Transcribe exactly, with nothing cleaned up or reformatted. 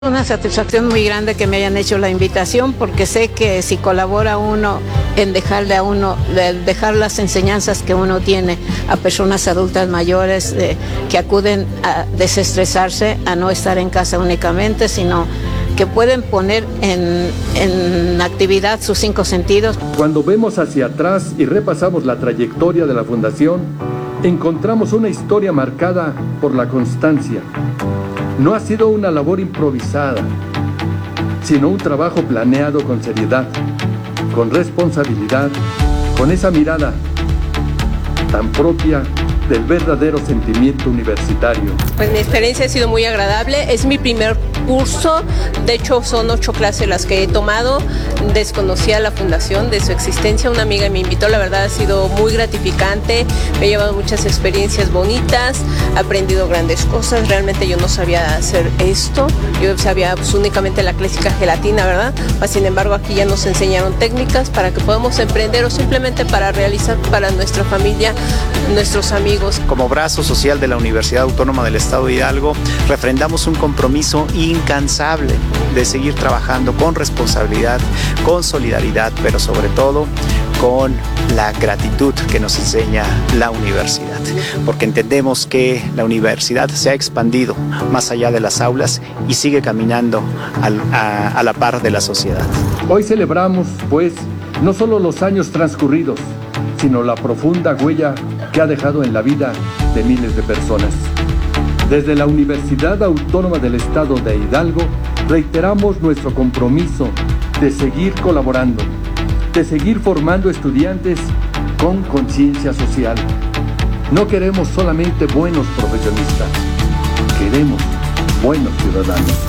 Una satisfacción muy grande que me hayan hecho la invitación, porque sé que si colabora uno en dejarle a uno, dejar las enseñanzas que uno tiene a personas adultas mayores eh, que acuden a desestresarse, a no estar en casa únicamente, sino que pueden poner en, en actividad sus cinco sentidos. Cuando vemos hacia atrás y repasamos la trayectoria de la Fundación, encontramos una historia marcada por la constancia. No ha sido una labor improvisada, sino un trabajo planeado con seriedad, con responsabilidad, con esa mirada tan propia del verdadero sentimiento universitario. Pues mi experiencia ha sido muy agradable, es mi primer curso, de hecho son ocho clases las que he tomado, desconocía la fundación de su existencia, una amiga me invitó, la verdad ha sido muy gratificante, me he llevado muchas experiencias bonitas, he aprendido grandes cosas, realmente yo no sabía hacer esto, yo sabía pues, únicamente la clásica gelatina, ¿verdad? Pues, sin embargo aquí ya nos enseñaron técnicas para que podamos emprender o simplemente para realizar para nuestra familia, nuestros amigos. Como brazo social de la Universidad Autónoma del Estado de Hidalgo, refrendamos un compromiso incansable de seguir trabajando con responsabilidad, con solidaridad, pero sobre todo con la gratitud que nos enseña la universidad, porque entendemos que la universidad se ha expandido más allá de las aulas y sigue caminando al, a, a la par de la sociedad. Hoy celebramos, pues, no solo los años transcurridos, sino la profunda huella que ha dejado en la vida de miles de personas. Desde la Universidad Autónoma del Estado de Hidalgo, reiteramos nuestro compromiso de seguir colaborando, de seguir formando estudiantes con conciencia social. No queremos solamente buenos profesionistas, queremos buenos ciudadanos.